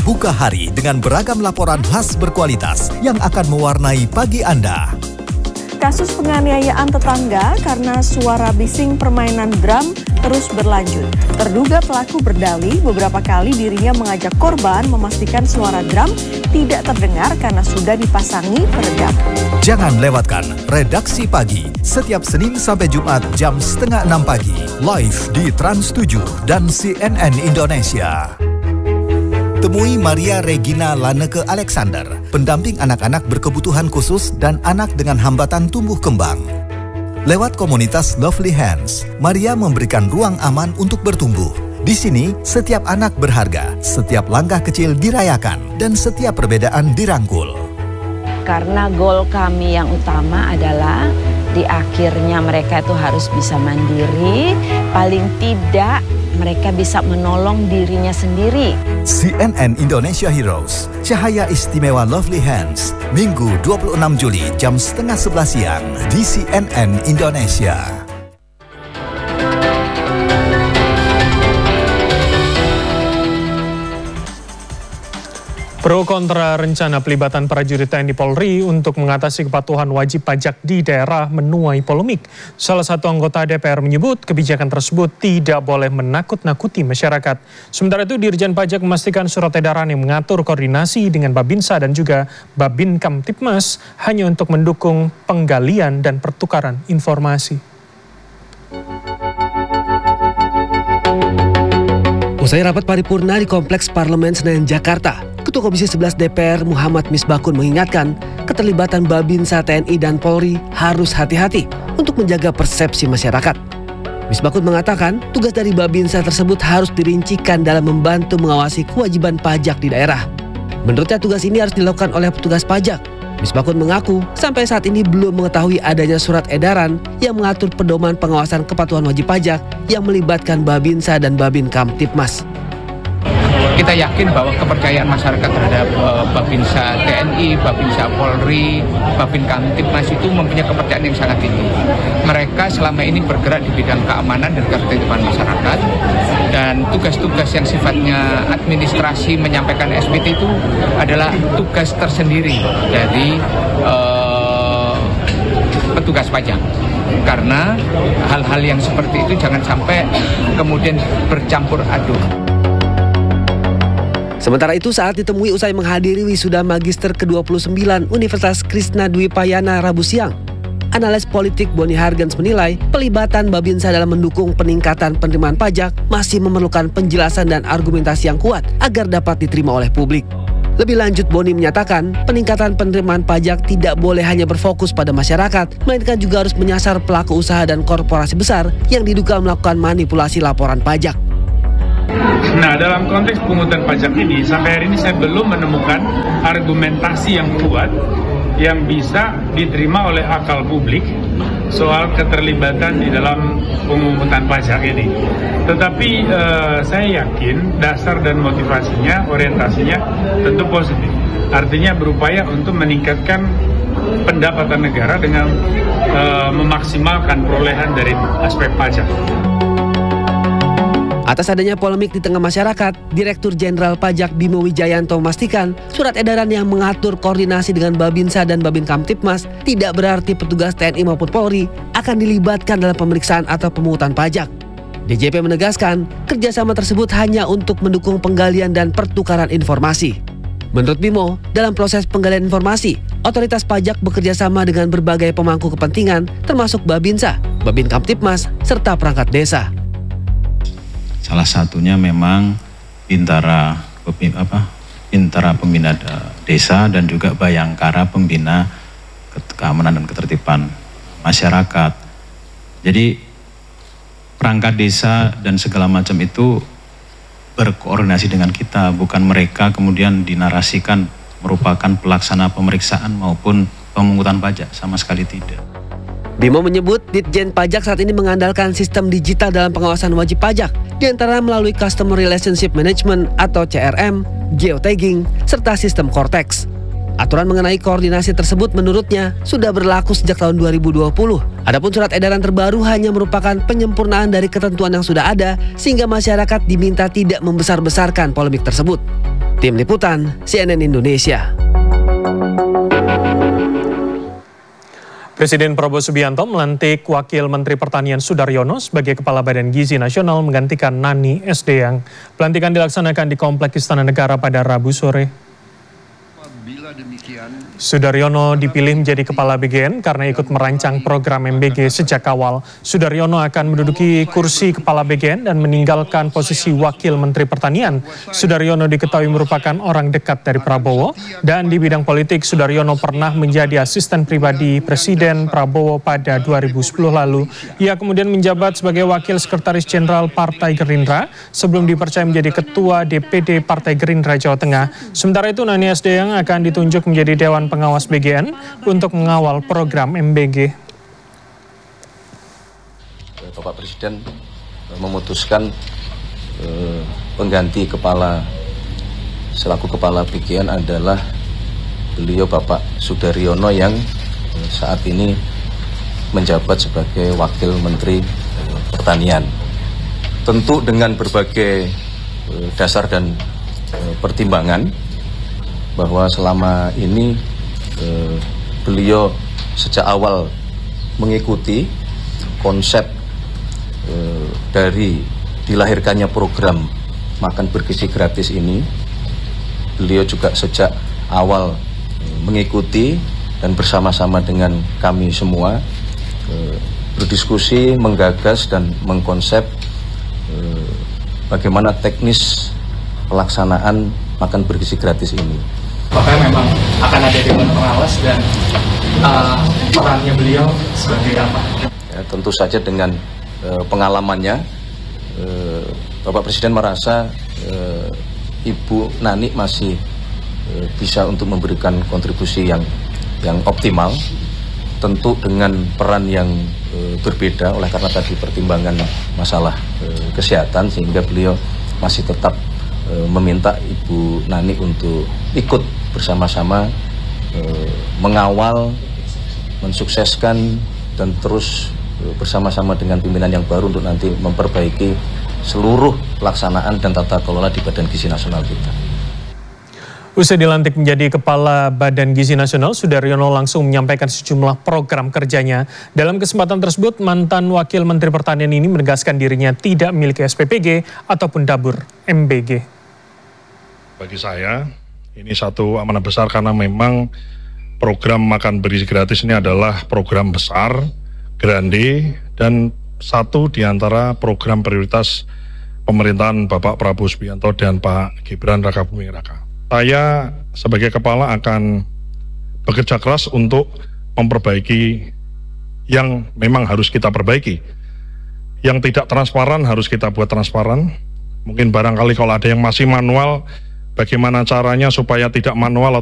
Buka hari dengan beragam laporan khas berkualitas yang akan mewarnai pagi Anda. Kasus penganiayaan tetangga karena suara bising permainan drum terus berlanjut. Terduga pelaku berdalih beberapa kali dirinya mengajak korban memastikan suara drum tidak terdengar karena sudah dipasangi peredam. Jangan lewatkan Redaksi Pagi setiap Senin sampai Jumat jam 5:30 pagi live di Trans 7 dan CNN Indonesia. Temui Maria Regina Laneke Alexander, pendamping anak-anak berkebutuhan khusus dan anak dengan hambatan tumbuh kembang. Lewat komunitas Lovely Hands, Maria memberikan ruang aman untuk bertumbuh. Di sini, setiap anak berharga, setiap langkah kecil dirayakan, dan setiap perbedaan dirangkul. Karena goal kami yang utama adalah di akhirnya mereka itu harus bisa mandiri, paling tidak mereka bisa menolong dirinya sendiri. CNN Indonesia Heroes, Cahaya Istimewa Lovely Hands, Minggu 26 Juli jam 10:30 siang di CNN Indonesia. Pro kontra rencana pelibatan prajurit TNI Polri untuk mengatasi kepatuhan wajib pajak di daerah menuai polemik. Salah satu anggota DPR menyebut kebijakan tersebut tidak boleh menakut-nakuti masyarakat. Sementara itu Dirjen Pajak memastikan surat edaran yang mengatur koordinasi dengan Babinsa dan juga Babin Kamtipmas hanya untuk mendukung penggalian dan pertukaran informasi. Usai rapat paripurna di Kompleks Parlemen Senayan, Jakarta, Ketua Komisi 11 DPR Muhammad Misbakun mengingatkan keterlibatan Babinsa TNI dan Polri harus hati-hati untuk menjaga persepsi masyarakat. Misbakun mengatakan tugas dari Babinsa tersebut harus dirincikan dalam membantu mengawasi kewajiban pajak di daerah. Menurutnya tugas ini harus dilakukan oleh petugas pajak. Misbakun mengaku sampai saat ini belum mengetahui adanya surat edaran yang mengatur pedoman pengawasan kepatuhan wajib pajak yang melibatkan Babinsa dan Babin Kamtipmas. Kita yakin bahwa kepercayaan masyarakat terhadap Babinsa TNI, Babinsa Polri, Babin Kamtipmas itu mempunyai kepercayaan yang sangat tinggi. Mereka selama ini bergerak di bidang keamanan dan ketertiban masyarakat, dan tugas-tugas yang sifatnya administrasi menyampaikan SPT itu adalah tugas tersendiri dari petugas pajak. Karena hal-hal yang seperti itu jangan sampai kemudian bercampur aduk. Sementara itu saat ditemui usai menghadiri wisuda magister ke-29 Universitas Krishna Dwipayana Rabu siang, analis politik Boni Hargens menilai pelibatan Babinsa dalam mendukung peningkatan penerimaan pajak masih memerlukan penjelasan dan argumentasi yang kuat agar dapat diterima oleh publik. Lebih lanjut, Boni menyatakan peningkatan penerimaan pajak tidak boleh hanya berfokus pada masyarakat, melainkan juga harus menyasar pelaku usaha dan korporasi besar yang diduga melakukan manipulasi laporan pajak. Nah, dalam konteks pungutan pajak ini, sampai hari ini saya belum menemukan argumentasi yang kuat yang bisa diterima oleh akal publik soal keterlibatan di dalam pungutan pajak ini. Tetapi saya yakin dasar dan motivasinya, orientasinya tentu positif. Artinya berupaya untuk meningkatkan pendapatan negara dengan memaksimalkan perolehan dari aspek pajak. Atas adanya polemik di tengah masyarakat, Direktur Jenderal Pajak Bimo Wijayanto memastikan surat edaran yang mengatur koordinasi dengan Babinsa dan Babin Kamtipmas tidak berarti petugas TNI maupun Polri akan dilibatkan dalam pemeriksaan atau pemungutan pajak. DJP menegaskan kerjasama tersebut hanya untuk mendukung penggalian dan pertukaran informasi. Menurut Bimo, dalam proses penggalian informasi, otoritas pajak bekerja sama dengan berbagai pemangku kepentingan termasuk Babinsa, Babin Kamtipmas, serta perangkat desa. Salah satunya memang Bintara Pembina Desa dan juga Bayangkara Pembina Keamanan dan Ketertiban Masyarakat. Jadi perangkat desa dan segala macam itu berkoordinasi dengan kita, bukan mereka kemudian dinarasikan merupakan pelaksana pemeriksaan maupun pemungutan pajak, sama sekali tidak. Bimo menyebut Ditjen Pajak saat ini mengandalkan sistem digital dalam pengawasan wajib pajak, diantara melalui Customer Relationship Management atau CRM, geotagging, serta sistem Cortex. Aturan mengenai koordinasi tersebut menurutnya sudah berlaku sejak tahun 2020. Adapun surat edaran terbaru hanya merupakan penyempurnaan dari ketentuan yang sudah ada, sehingga masyarakat diminta tidak membesar-besarkan polemik tersebut. Tim Liputan CNN Indonesia. Presiden Prabowo Subianto melantik Wakil Menteri Pertanian Sudaryono sebagai Kepala Badan Gizi Nasional menggantikan Nani SDyang. Pelantikan dilaksanakan di Kompleks Istana Negara pada Rabu sore. Sudaryono dipilih menjadi Kepala BGN karena ikut merancang program MBG sejak awal. Sudaryono akan menduduki kursi Kepala BGN dan meninggalkan posisi Wakil Menteri Pertanian. Sudaryono diketahui merupakan orang dekat dari Prabowo, dan di bidang politik Sudaryono pernah menjadi asisten pribadi Presiden Prabowo pada 2010 lalu. Ia kemudian menjabat sebagai Wakil Sekretaris Jenderal Partai Gerindra sebelum dipercaya menjadi Ketua DPD Partai Gerindra Jawa Tengah. Sementara itu Nani SDyang akan ditunjuk menjadi Dewan Pengawas BGN untuk mengawal program MBG. Bapak Presiden memutuskan pengganti selaku Kepala BGN adalah beliau Bapak Sudaryono yang saat ini menjabat sebagai Wakil Menteri Pertanian. Tentu dengan berbagai dasar dan pertimbangan bahwa selama ini beliau sejak awal mengikuti konsep dari dilahirkannya program makan bergizi gratis ini. Beliau juga sejak awal mengikuti dan bersama-sama dengan kami semua berdiskusi, menggagas dan mengkonsep bagaimana teknis pelaksanaan makan bergizi gratis ini. Apakah memang akan ada dewan pengawas dan perannya beliau sebagai apa? Ya, tentu saja dengan pengalamannya, Bapak Presiden merasa Ibu Nani masih bisa untuk memberikan kontribusi yang optimal, tentu dengan peran yang berbeda oleh karena tadi pertimbangan masalah kesehatan, sehingga beliau masih tetap meminta Ibu Nani untuk ikut bersama-sama mengawal, mensukseskan dan terus bersama-sama dengan pimpinan yang baru untuk nanti memperbaiki seluruh pelaksanaan dan tata kelola di Badan Gizi Nasional kita. Usai dilantik menjadi Kepala Badan Gizi Nasional, Sudaryono langsung menyampaikan sejumlah program kerjanya. Dalam kesempatan tersebut, mantan Wakil Menteri Pertanian ini menegaskan dirinya tidak memiliki SPPG ataupun dapur MBG. Bagi saya, ini satu amanah besar karena memang program makan bergizi gratis ini adalah program besar, grande, dan satu di antara program prioritas pemerintahan Bapak Prabowo Subianto dan Pak Gibran Rakabuming Raka. Saya sebagai kepala akan bekerja keras untuk memperbaiki yang memang harus kita perbaiki. Yang tidak transparan harus kita buat transparan. Mungkin barangkali kalau ada yang masih manual, bagaimana caranya supaya tidak manual